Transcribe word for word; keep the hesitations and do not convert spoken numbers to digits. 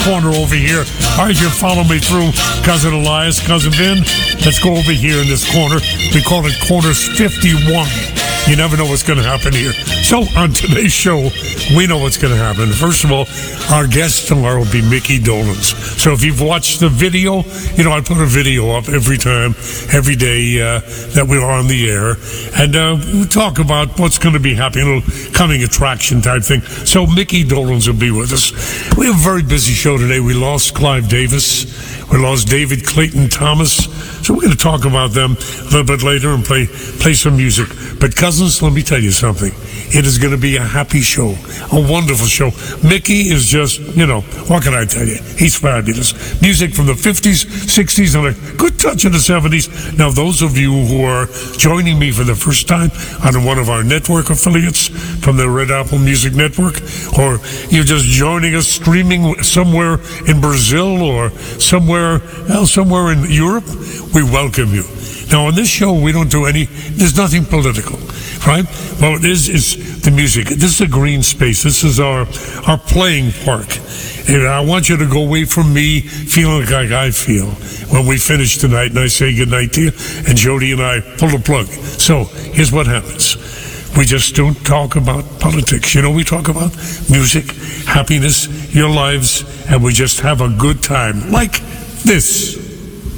corner over here. All right, you follow me through, Cousin Elias, Cousin Vin. Let's go over here in this corner. We call it Corners fifty-one. You never know what's going to happen here. So on today's show, we know what's going to happen. First of all, our guest tomorrow will be Mickey Dolenz. So if you've watched the video, you know, I put a video up every time, every day uh, that we're on the air. And uh, we talk about what's going to be happening, a little coming attraction type thing. So Mickey Dolenz will be with us. We have a very busy show today. We lost Clive Davis. We lost David Clayton Thomas. So we're going to talk about them a little bit later and play play some music. But cousins, let me tell you something. It is going to be a happy show, a wonderful show. Mickey is just, you know, what can I tell you? He's fabulous. Music from the fifties, sixties, and a good touch of the seventies. Now, those of you who are joining me for the first time on one of our network affiliates from the Red Apple Music Network, or you're just joining us streaming somewhere in Brazil or somewhere else, somewhere in Europe, we welcome you. Now, on this show, we don't do any, there's nothing political, right? Well, it is, is the music. This is a green space. This is our, our playing park. And I want you to go away from me feeling like I feel when we finish tonight and I say goodnight to you, and Jody and I pull the plug. So, here's what happens. We just don't talk about politics. You know, we talk about music, happiness, your lives, and we just have a good time like this.